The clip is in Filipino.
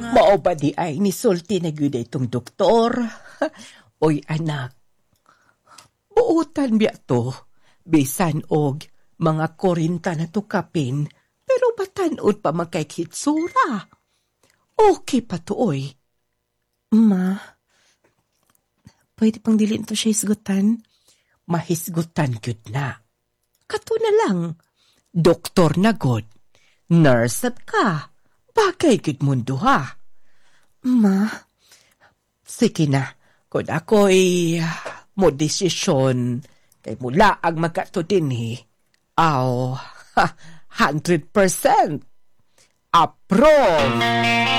Mao ba di ay nisulti na gyud itong doktor? Oy anak, buutan biya to, bisan og mga 40 na tukapin, pero batan-od pa magkaikitsura. Okay pa to, oy. Ma, pwede pang dilin to siya isgutan? Mahisgutan gyud na. Kato na lang, doktor na god, nurse at ka, bagay gyud mundo ha. Ma, Sige na, kung ako'y mo desisyon, kay mula ang magkato din aw, 100% approve!